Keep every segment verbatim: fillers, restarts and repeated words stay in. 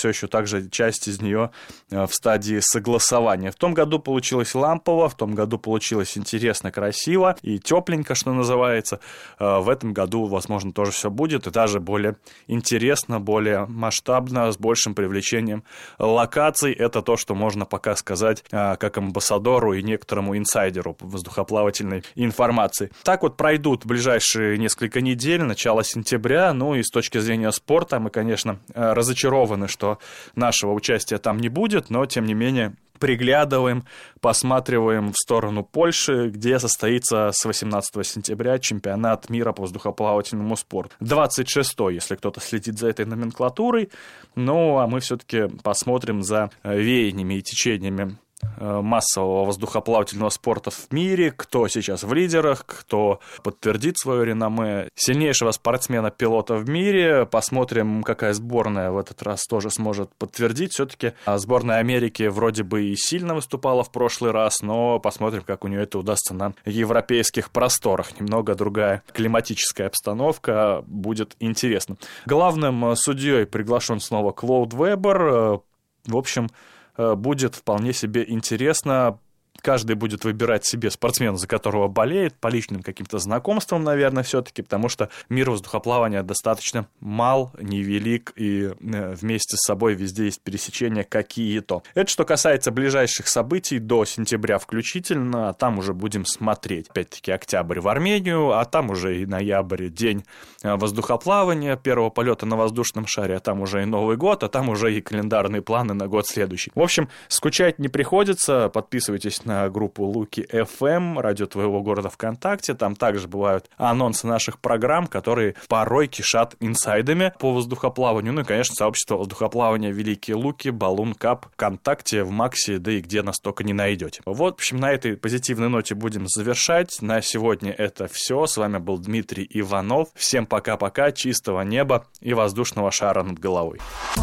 все еще также часть из нее в стадии согласования. В том году получилось лампово, в том году получилось интересно, красиво и тепленько, что называется. В этом году, возможно, тоже все будет, и даже более интересно, более масштабно, с большим привлечением локаций. Это то, что можно пока сказать как амбассадору и некоторому инсайдеру воздухоплавательной информации. Так вот пройдут ближайшие несколько недель, начало сентября. Ну и с точки зрения спорта мы, конечно, разочарованы, что нашего участия там не будет, но тем не менее приглядываем, посматриваем в сторону Польши, где состоится с восемнадцатого сентября чемпионат мира по воздухоплавательному спорту. двадцать шестой, если кто-то следит за этой номенклатурой. Ну, а мы все-таки посмотрим за веяниями и течениями массового воздухоплавательного спорта в мире, кто сейчас в лидерах, кто подтвердит свое реноме сильнейшего спортсмена-пилота в мире. Посмотрим, какая сборная в этот раз тоже сможет подтвердить. Все-таки сборная Америки вроде бы и сильно выступала в прошлый раз, но посмотрим, как у нее это удастся на европейских просторах. Немного другая климатическая обстановка, будет интересно. Главным судьей приглашен снова Клод Вебер. В общем, будет вполне себе интересно. Каждый будет выбирать себе спортсмена, за которого болеет, по личным каким-то знакомствам, наверное, все-таки, потому что мир воздухоплавания достаточно мал, невелик, и вместе с собой везде есть пересечения какие-то. Это что касается ближайших событий до сентября включительно, а там уже будем смотреть. Опять-таки октябрь в Армению, а там уже и ноябрь, день воздухоплавания, первого полета на воздушном шаре, а там уже и Новый год, а там уже и календарные планы на год следующий. В общем, скучать не приходится, подписывайтесь на на группу Луки эф эм, радио твоего города ВКонтакте. Там также бывают анонсы наших программ, которые порой кишат инсайдами по воздухоплаванию. Ну и, конечно, сообщество воздухоплавания Великие Луки, Балун Кап, ВКонтакте, в Максе, да и где нас только не найдете. Вот, в общем, на этой позитивной ноте будем завершать. На сегодня это все. С вами был Дмитрий Иванов. Всем пока-пока, чистого неба и воздушного шара над головой.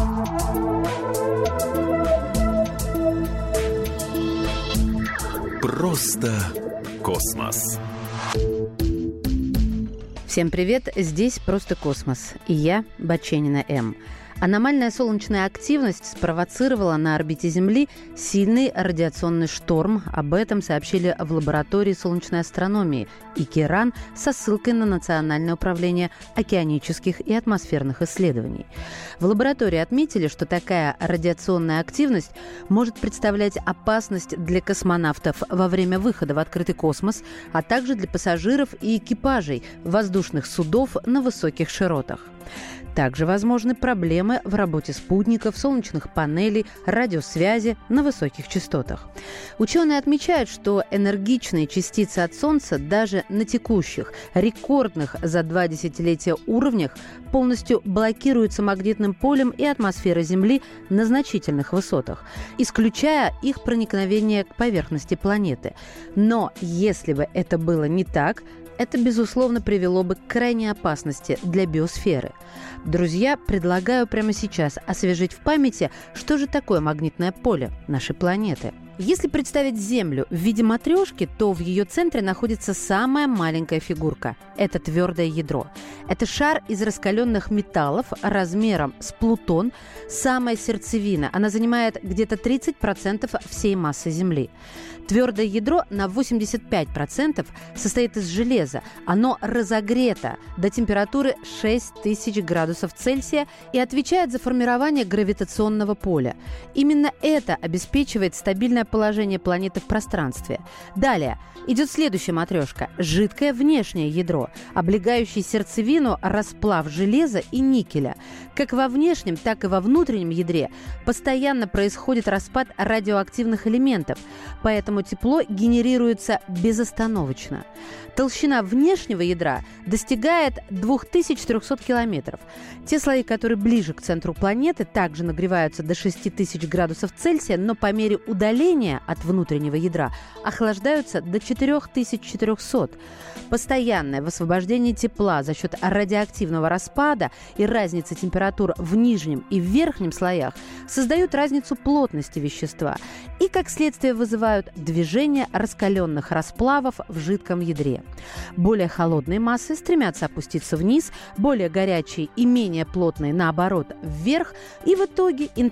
Просто космос. Всем привет, здесь «Просто космос» и я, Баченина М. Аномальная солнечная активность спровоцировала на орбите Земли сильный радиационный шторм. Об этом сообщили в лаборатории солнечной астрономии ИКИРАН со ссылкой на Национальное управление океанических и атмосферных исследований. В лаборатории отметили, что такая радиационная активность может представлять опасность для космонавтов во время выхода в открытый космос, а также для пассажиров и экипажей воздушных судов на высоких широтах. Также возможны проблемы в работе спутников, солнечных панелей, радиосвязи на высоких частотах. Ученые отмечают, что энергичные частицы от Солнца даже на текущих, рекордных за два десятилетия уровнях полностью блокируются магнитным полем и атмосферой Земли на значительных высотах, исключая их проникновение к поверхности планеты. Но если бы это было не так, это, безусловно, привело бы к крайней опасности для биосферы. Друзья, предлагаю прямо сейчас освежить в памяти, что же такое магнитное поле нашей планеты. Если представить Землю в виде матрешки, то в ее центре находится самая маленькая фигурка – это твердое ядро. Это шар из раскаленных металлов размером с Плутон, самая сердцевина. Она занимает где-то тридцать процентов всей массы Земли. Твердое ядро на восемьдесят пять процентов состоит из железа. Оно разогрето до температуры шесть тысяч градусов Цельсия и отвечает за формирование гравитационного поля. Именно это обеспечивает стабильное положение планеты в пространстве. Далее идет следующая матрешка – жидкое внешнее ядро, облегающее сердцевину расплав железа и никеля. Как во внешнем, так и во внутреннем ядре постоянно происходит распад радиоактивных элементов, поэтому тепло генерируется безостановочно. Толщина внешнего ядра достигает две тысячи четыреста километров. Те слои, которые ближе к центру планеты, также нагреваются до шесть тысяч градусов Цельсия, но по мере удаления от внутреннего ядра охлаждаются до четыре тысячи четыреста. Постоянное высвобождение тепла за счет радиоактивного распада и разницы температур в нижнем и в верхнем слоях создают разницу плотности вещества и, как следствие, вызывают движение раскаленных расплавов в жидком ядре. Более холодные массы стремятся опуститься вниз, более горячие и менее плотные, наоборот, вверх, и в итоге